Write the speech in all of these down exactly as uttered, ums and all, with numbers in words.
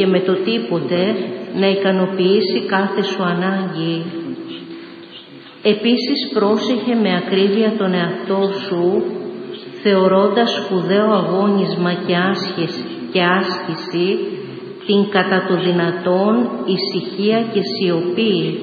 και με το τίποτε να ικανοποιήσει κάθε σου ανάγκη. Επίσης πρόσεχε με ακρίβεια τον εαυτό σου, θεωρώντας σπουδαίο αγώνισμα και άσκηση, και άσκηση την κατά το δυνατόν ησυχία και σιωπή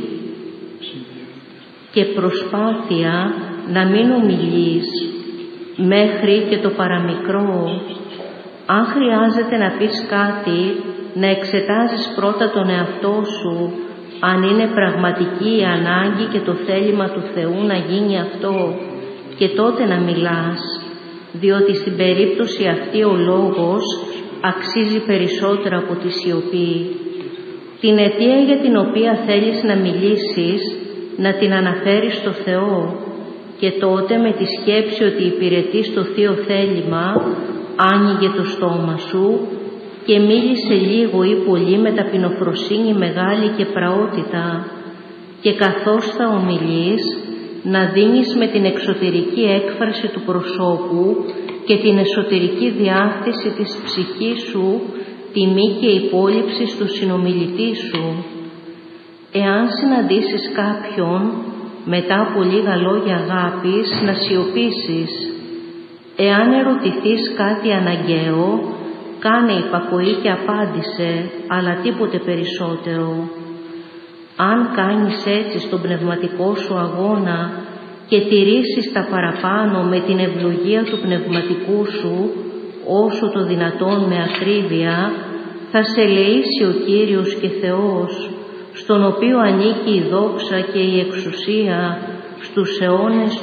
και προσπάθεια να μην ομιλείς μέχρι και το παραμικρό. Αν χρειάζεται να πεις κάτι, να εξετάζεις πρώτα τον εαυτό σου, αν είναι πραγματική η ανάγκη και το θέλημα του Θεού να γίνει αυτό, και τότε να μιλάς, διότι στην περίπτωση αυτή ο λόγος αξίζει περισσότερο από τη σιωπή. Την αιτία για την οποία θέλεις να μιλήσεις, να την αναφέρεις στο Θεό, και τότε με τη σκέψη ότι υπηρετείς το Θείο θέλημα, άνοιγε το στόμα σου και μίλησε λίγο ή πολύ με ταπεινοφροσύνη μεγάλη και πραότητα, και καθώς θα ομιλείς, να δίνεις με την εξωτερική έκφραση του προσώπου και την εσωτερική διάθεση της ψυχής σου τιμή και υπόλοιψη στο συνομιλητή σου. Εάν συναντήσεις κάποιον, μετά από λίγα λόγια αγάπης, να σιωπήσεις. Εάν ερωτηθείς κάτι αναγκαίο, κάνε υπακοή και απάντησε, αλλά τίποτε περισσότερο. Αν κάνεις έτσι στον πνευματικό σου αγώνα και τηρήσεις τα παραπάνω με την ευλογία του πνευματικού σου, όσο το δυνατόν με ακρίβεια, θα σε ελεήσει ο Κύριος και Θεός, στον οποίο ανήκει η δόξα και η εξουσία στους αιώνες